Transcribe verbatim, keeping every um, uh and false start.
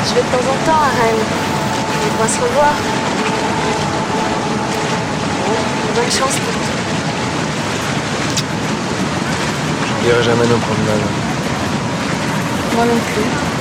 Je vais de temps en temps à Rennes. On va se revoir. Bon, bonne chance pour tout. Je n'oublierai jamais nos promenades. Moi non plus.